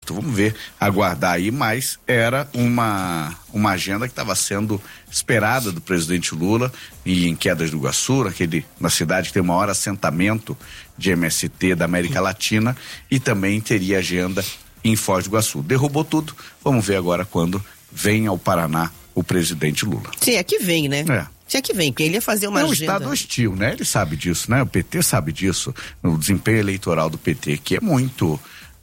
agosto. Vamos ver, aguardar aí, mas era uma agenda que estava sendo esperada do presidente Lula e em Quedas do Iguaçu, na cidade que tem o maior assentamento de MST da América Latina, e também teria agenda em Foz do Iguaçu. Derrubou tudo, vamos ver agora quando vem ao Paraná o presidente Lula. Sim, é que vem, né? É que vem, porque ele ia fazer uma agenda. É um estado hostil, né? Ele sabe disso, né? O PT sabe disso. O desempenho eleitoral do PT, que é muito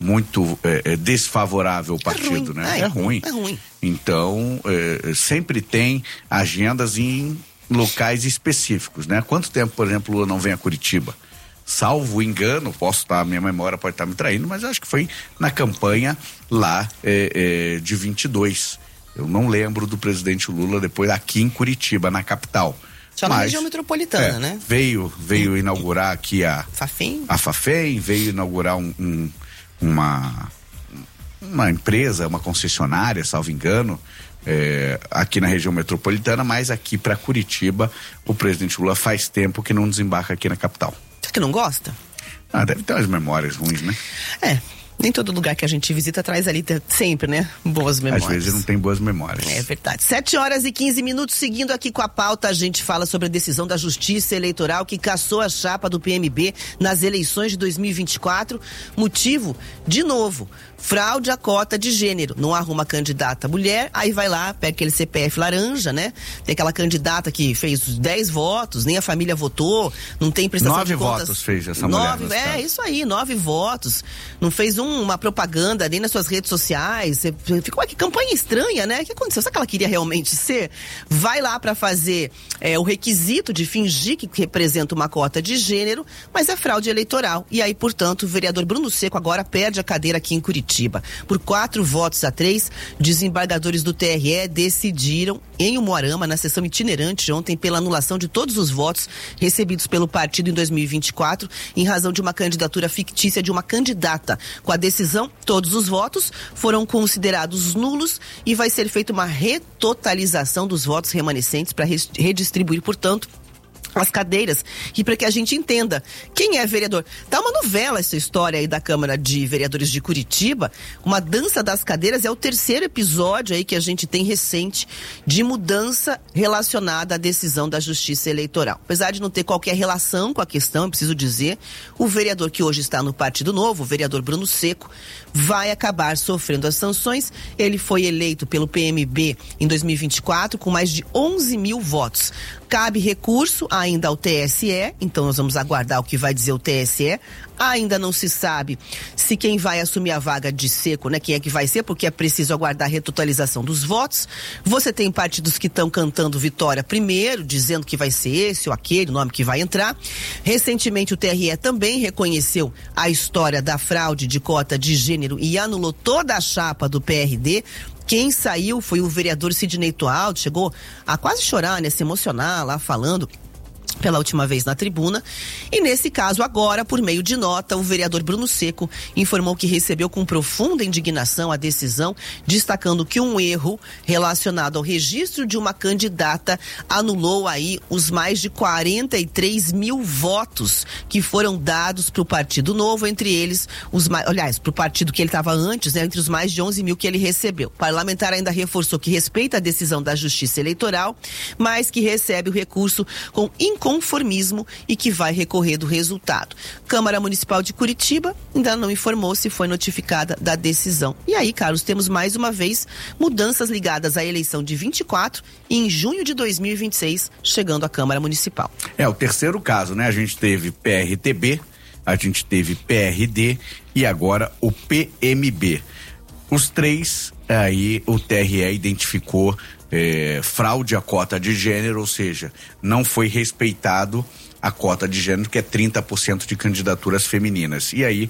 desfavorável ao partido, né? É ruim. Então, sempre tem agendas em locais específicos, né? Quanto tempo, por exemplo, Lula não vem a Curitiba? Salvo engano, minha memória pode estar me traindo, mas acho que foi na campanha lá de 22. Eu não lembro do presidente Lula depois aqui em Curitiba, na capital. Só na região metropolitana, né? Veio inaugurar aqui a Fafem, veio inaugurar uma empresa, uma concessionária, salvo engano, aqui na região metropolitana, mas aqui para Curitiba o presidente Lula faz tempo que não desembarca aqui na capital. Você que não gosta? Deve ter umas memórias ruins, né? Nem todo lugar que a gente visita traz ali sempre, né? Boas memórias. Às vezes não tem boas memórias. É verdade. 7h15, seguindo aqui com a pauta, a gente fala sobre a decisão da Justiça Eleitoral que cassou a chapa do PMB nas eleições de 2024. Motivo, de novo, fraude à cota de gênero. Não arruma candidata mulher, aí vai lá, pega aquele CPF laranja, né? Tem aquela candidata que fez 10 votos, nem a família votou, não tem prestação de contas. 9 votos fez essa mulher. Isso aí, 9 votos. Não fez uma propaganda nem nas suas redes sociais. Ficou que campanha estranha, né? O que aconteceu? Será que ela queria realmente ser? Vai lá pra fazer o requisito de fingir que representa uma cota de gênero, mas é fraude eleitoral. E aí, portanto, o vereador Bruno Seco agora perde a cadeira aqui em Curitiba. Por 4-3, desembargadores do TRE decidiram em Umuarama, na sessão itinerante ontem, pela anulação de todos os votos recebidos pelo partido em 2024, em razão de uma candidatura fictícia de uma candidata. Com a decisão, todos os votos foram considerados nulos e vai ser feita uma retotalização dos votos remanescentes para redistribuir, portanto, as cadeiras, e para que a gente entenda quem é vereador. Tá uma novela essa história aí da Câmara de Vereadores de Curitiba, uma dança das cadeiras. É o terceiro episódio aí que a gente tem recente de mudança relacionada à decisão da Justiça Eleitoral. Apesar de não ter qualquer relação com a questão, eu preciso dizer, o vereador que hoje está no Partido Novo, o vereador Bruno Seco, vai acabar sofrendo as sanções. Ele foi eleito pelo PMB em 2024 com mais de 11 mil votos. Cabe recurso ainda ao TSE, então nós vamos aguardar o que vai dizer o TSE. Ainda não se sabe se quem vai assumir a vaga de Seco, né? Quem é que vai ser, porque é preciso aguardar a retotalização dos votos. Você tem partidos que estão cantando vitória primeiro, dizendo que vai ser esse ou aquele nome que vai entrar. Recentemente o TRE também reconheceu a história da fraude de cota de gênero e anulou toda a chapa do PRD. Quem saiu foi o vereador Sidney Toaldo, chegou a quase chorar, né? Se emocionar lá falando pela última vez na tribuna. E nesse caso agora, por meio de nota, o vereador Bruno Seco informou que recebeu com profunda indignação a decisão, destacando que um erro relacionado ao registro de uma candidata anulou aí os mais de 43 mil votos que foram dados para o Partido Novo, entre eles para o partido que ele estava antes, né, entre os mais de 11 mil que ele recebeu. O parlamentar ainda reforçou que respeita a decisão da Justiça Eleitoral, mas que recebe o recurso com inconformismo e que vai recorrer do resultado. Câmara Municipal de Curitiba ainda não informou se foi notificada da decisão. E aí, Carlos, temos mais uma vez mudanças ligadas à eleição de 24 e em junho de 2026 chegando à Câmara Municipal. É o terceiro caso, né? A gente teve PRTB, a gente teve PRD e agora o PMB. Os três, aí o TRE identificou fraude à cota de gênero, ou seja, não foi respeitado a cota de gênero, que é 30% de candidaturas femininas. E aí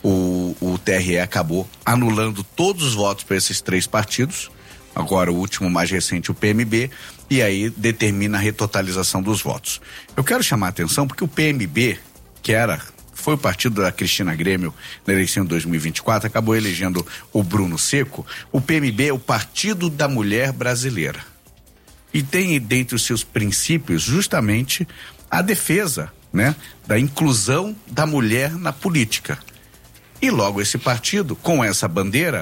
o TRE acabou anulando todos os votos para esses três partidos, agora o último mais recente, o PMB, e aí determina a retotalização dos votos. Eu quero chamar a atenção porque o PMB, que foi o partido da Cristina Grêmio na eleição de 2024, acabou elegendo o Bruno Seco. O PMB é o Partido da Mulher Brasileira. E tem dentre os seus princípios justamente a defesa, né, da inclusão da mulher na política. E logo esse partido, com essa bandeira,